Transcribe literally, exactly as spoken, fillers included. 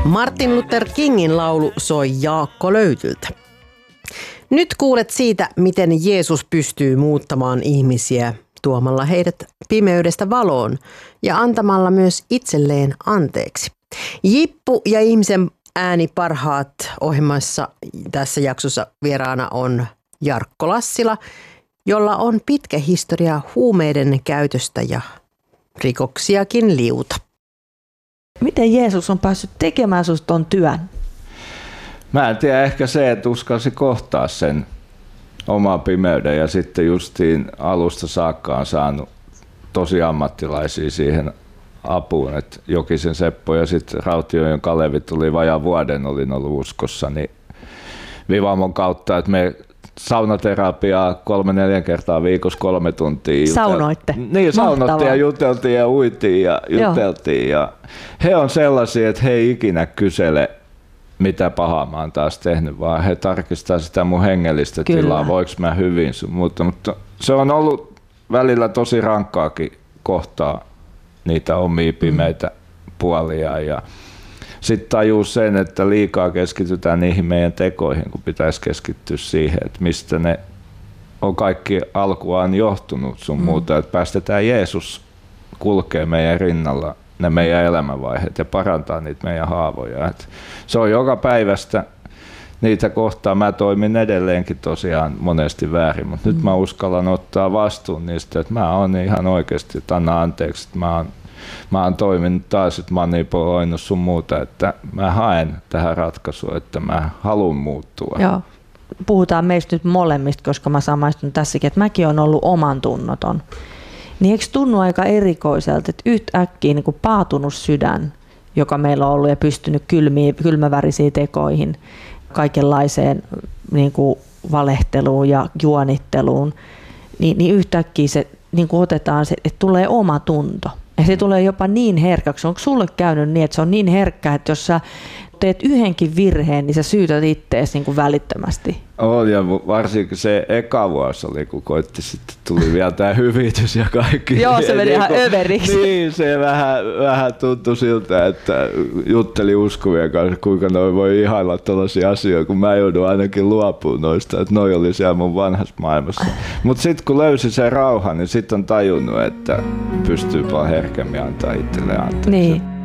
Martin Luther Kingin laulu soi Jaakko Löytyltä. Nyt kuulet siitä, miten Jeesus pystyy muuttamaan ihmisiä tuomalla heidät pimeydestä valoon ja antamalla myös itselleen anteeksi. Jippu ja ihmisen ääni parhaat ohjelmassa tässä jaksossa vieraana on Jarkko Lassila, jolla on pitkä historia huumeiden käytöstä ja rikoksiakin liuta. Miten Jeesus on päässyt tekemään susta ton työn? Mä en tiedä, ehkä se, että uskalsi kohtaa sen oman pimeyden ja sitten justiin alusta saakka on saanut tosi ammattilaisia siihen apuun. Et Jokisen Seppo ja sitten Rautiojoen Kalevi tuli vajaan vuoden, olin ollut uskossa, niin Vivamon kautta, että me saunaterapiaa kolme neljä kertaa viikossa kolme tuntia. Saunoitte? Niin, saunottiin ja juteltiin ja uitiin ja juteltiin. Ja he on sellaisia, että he ei ikinä kysele, mitä pahaa mä oon taas tehnyt, vaan he tarkistaa sitä mun hengellistä Kyllä. tilaa, voiko mä hyvin sun muuta. Mutta se on ollut välillä tosi rankkaakin kohtaa niitä omia pimeitä mm. puolia. Ja sitten tajuu sen, että liikaa keskitytään niihin meidän tekoihin, kun pitäisi keskittyä siihen, että mistä ne on kaikki alkuaan johtunut sun mm. muuta, että päästetään Jeesus kulkee meidän rinnalla ne meidän elämänvaiheet ja parantaa niitä meidän haavoja. Et se on joka päivästä niitä kohtaa. Mä toimin edelleenkin tosiaan monesti väärin, mutta mm. nyt mä uskallan ottaa vastuun niistä, että mä oon ihan oikeasti, että anna anteeksi, että mä oon Mä oon toiminut taas, että manipuloinut sun muuta, että mä haen tähän ratkaisua, että mä haluan muuttua. Joo. Puhutaan meistä nyt molemmista, koska mä samaistun tässäkin, että mäkin on ollut oman tunnoton. Niin eikö tunnu aika erikoiselta, että yhtäkkiä niin kuin paatunut sydän, joka meillä on ollut ja pystynyt kylmiin, kylmävärisiin tekoihin, kaikenlaiseen niin kuin valehteluun ja juonitteluun, niin, niin yhtäkkiä se niin kuin otetaan, se, että tulee oma tunto. Ja se tulee jopa niin herkäksi. Onko sulle käynyt niin, että se on niin herkkä, että jos sä teet yhdenkin virheen, niin sä syytät ittees niin kuin välittömästi? On, ja varsinkin se eka vuosi oli, kun koitti sitten, tuli vielä tämä hyvitys ja kaikki. Joo, se meni ihan niin, överiksi. Niin, se vähän, vähän tuntui siltä, että jutteli uskovien kanssa, kuinka noi voi ihailla tällaisia asioita, kun mä joudun ainakin luopumaan noista, että noi oli siellä mun vanhassa maailmassa. Mutta sitten kun löysi sen rauhan, niin sitten on tajunnut, että pystyy vaan herkemmin antaa itselleen anteeksi. Niin.